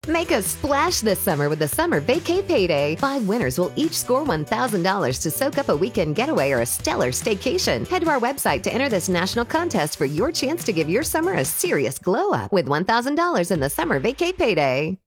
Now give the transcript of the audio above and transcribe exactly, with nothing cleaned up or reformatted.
Make a splash this summer with the Summer Vacay Payday. Five winners will each score one thousand dollars to soak up a weekend getaway or a stellar staycation. Head to our website to enter this national contest for your chance to give your summer a serious glow up with one thousand dollars in the Summer Vacay Payday.